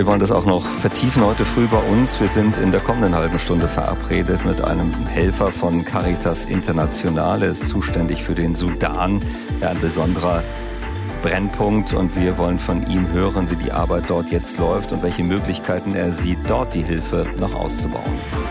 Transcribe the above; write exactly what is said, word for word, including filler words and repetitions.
Wir wollen das auch noch vertiefen heute früh bei uns. Wir sind in der kommenden halben Stunde verabredet mit einem Helfer von Caritas International. Er ist zuständig für den Sudan, ja, ein besonderer Brennpunkt, und wir wollen von ihm hören, wie die Arbeit dort jetzt läuft und welche Möglichkeiten er sieht, dort die Hilfe noch auszubauen.